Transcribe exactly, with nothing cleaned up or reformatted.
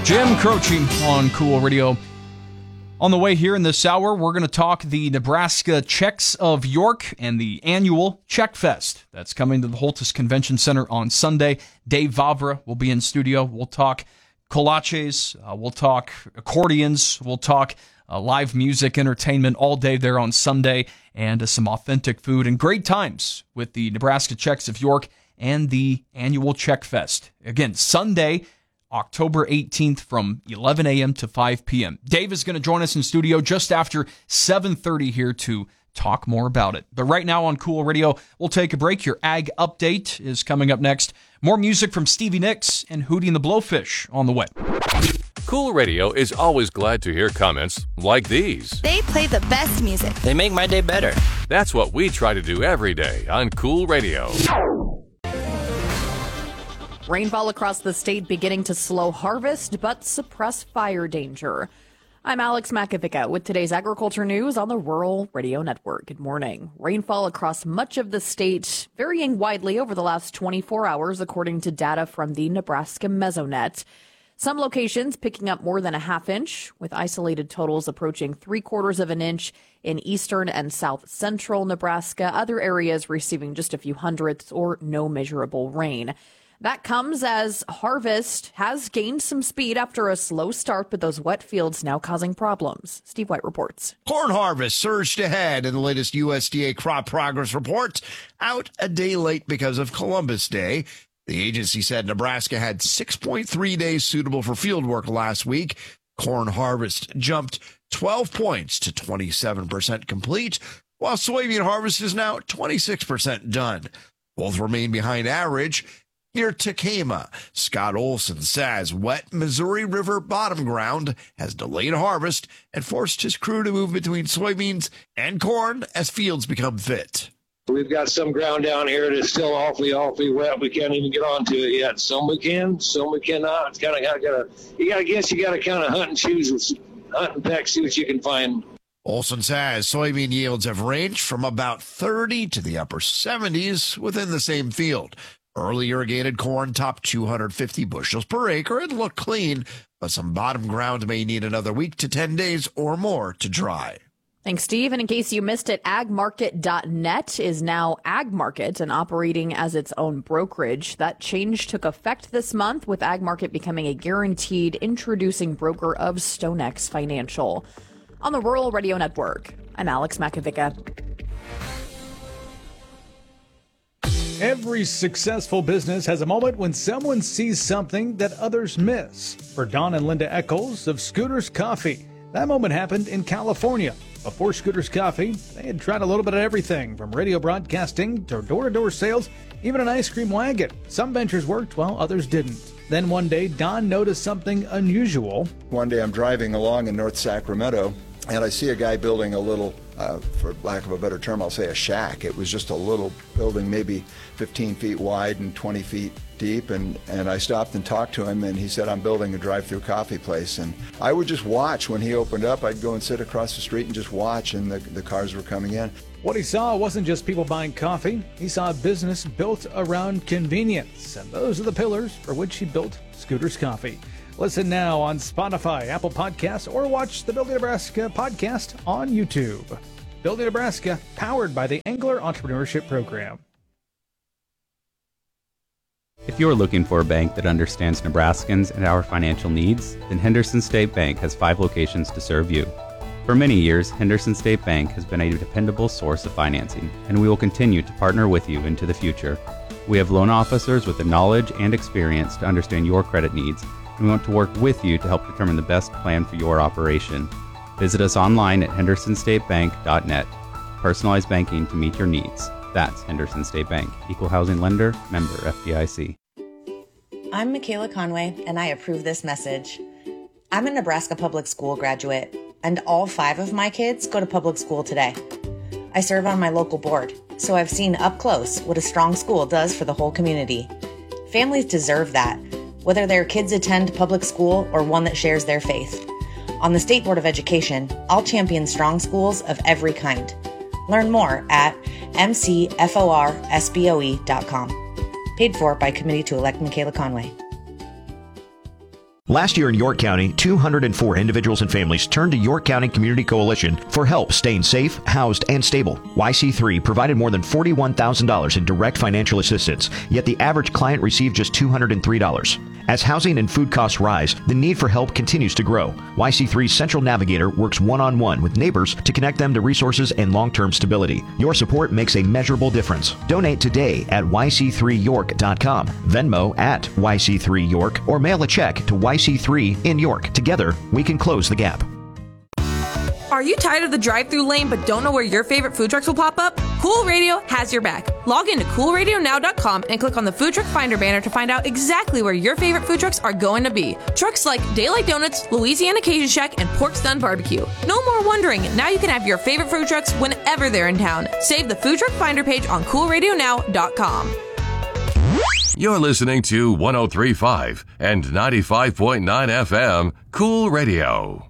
Jim Croce on Cool Radio. On the way here in this hour, we're going to talk the Nebraska Czechs of York and the annual Czech Fest. That's coming to the Holtis Convention Center on Sunday. Dave Vavra will be in studio. We'll talk kolaches, uh, we'll talk accordions, we'll talk uh, live music, entertainment all day there on Sunday, and uh, some authentic food and great times with the Nebraska Czechs of York and the annual Czech Fest. Again, Sunday, October eighteenth from eleven a.m. to five p.m. Dave is going to join us in studio just after seven thirty here to talk more about it. But right now on Cool Radio, we'll take a break. Your Ag Update is coming up next. More music from Stevie Nicks and Hootie and the Blowfish on the way. Cool Radio is always glad to hear comments like these. They play the best music. They make my day better. That's what we try to do every day on Cool Radio. Rainfall across the state beginning to slow harvest, but suppress fire danger. I'm Alex Makovica with today's agriculture news on the Rural Radio Network. Good morning. Rainfall across much of the state varying widely over the last twenty-four hours, according to data from the Nebraska Mesonet. Some locations picking up more than a half inch, with isolated totals approaching three quarters of an inch in eastern and south central Nebraska. Other areas receiving just a few hundredths or no measurable rain. That comes as harvest has gained some speed after a slow start, but those wet fields now causing problems. Steve White reports. Corn harvest surged ahead in the latest U S D A crop progress report, out a day late because of Columbus Day. The agency said Nebraska had six point three days suitable for field work last week. Corn harvest jumped twelve points to twenty-seven percent complete, while soybean harvest is now twenty-six percent done. Both remain behind average. Near Takema, Scott Olson says wet Missouri River bottom ground has delayed harvest and forced his crew to move between soybeans and corn as fields become fit. We've got some ground down here that's still awfully, awfully wet. We can't even get onto it yet. Some we can, some we cannot. It's kind of got to, you got to guess, you got to kind of hunt and choose, hunt and peck, see what you can find. Olson says soybean yields have ranged from about thirty to the upper seventies within the same field. Early irrigated corn topped two hundred fifty bushels per acre and looked clean, but some bottom ground may need another week to ten days or more to dry. Thanks, Steve. And in case you missed it, ag market dot net is now Ag Market and operating as its own brokerage. That change took effect this month, with Ag Market becoming a guaranteed introducing broker of StoneX Financial. On the Rural Radio Network, I'm Alex Makovica. Every successful business has a moment when someone sees something that others miss. For Don and Linda Eccles of Scooters Coffee, that moment happened in California. Before Scooters Coffee, they had tried a little bit of everything, from radio broadcasting to door-to-door sales, even an ice cream wagon. Some ventures worked while others didn't. Then one day, Don noticed something unusual. One day I'm driving along in North Sacramento, and I see a guy building a little, uh, for lack of a better term, I'll say a shack. It was just a little building, maybe fifteen feet wide and twenty feet deep, and, and I stopped and talked to him, and he said, I'm building a drive-through coffee place. And I would just watch. When he opened up, I'd go and sit across the street and just watch, and the, the cars were coming in. What he saw wasn't just people buying coffee. He saw a business built around convenience, and those are the pillars for which he built Scooters Coffee. Listen now on Spotify, Apple Podcasts, or watch the Building Nebraska podcast on YouTube. Building Nebraska, powered by the Angler Entrepreneurship Program. If you're looking for a bank that understands Nebraskans and our financial needs, then Henderson State Bank has five locations to serve you. For many years, Henderson State Bank has been a dependable source of financing, and we will continue to partner with you into the future. We have loan officers with the knowledge and experience to understand your credit needs, and we want to work with you to help determine the best plan for your operation. Visit us online at henderson state bank dot net. Personalized banking to meet your needs. That's Henderson State Bank, Equal Housing Lender, member F D I C. I'm Michaela Conway, and I approve this message. I'm a Nebraska public school graduate, and all five of my kids go to public school today. I serve on my local board, so I've seen up close what a strong school does for the whole community. Families deserve that, whether their kids attend public school or one that shares their faith. On the State Board of Education, I'll champion strong schools of every kind. Learn more at m c f o r s b o e dot com. Paid for by Committee to Elect Michaela Conway. Last year in York County, two hundred four individuals and families turned to York County Community Coalition for help staying safe, housed, and stable. Y C three provided more than forty-one thousand dollars in direct financial assistance, yet the average client received just two hundred three dollars. As housing and food costs rise, the need for help continues to grow. Y C three's Central Navigator works one-on-one with neighbors to connect them to resources and long-term stability. Your support makes a measurable difference. Donate today at y c three york dot com, Venmo at y c three york, or mail a check to Y C three in York. Together, we can close the gap. Are you tired of the drive-through lane but don't know where your favorite food trucks will pop up? Cool Radio has your back. Log into cool radio now dot com and click on the Food Truck Finder banner to find out exactly where your favorite food trucks are going to be. Trucks like Daylight Donuts, Louisiana Cajun Shack, and Pork Stun Barbecue. No more wondering. Now you can have your favorite food trucks whenever they're in town. Save the Food Truck Finder page on cool radio now dot com. You're listening to one oh three point five and ninety-five point nine F M Cool Radio.